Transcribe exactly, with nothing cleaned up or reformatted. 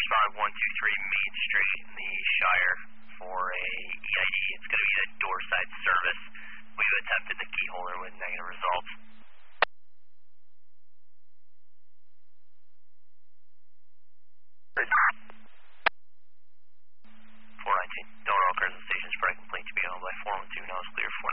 five one two three Main Street in the Shire for a E I D. It's going to be a door side service. We've attempted the key holder with negative results. four nineteen, Delaware Crescent Station, spread complaint to be owned by four one two, now is clear for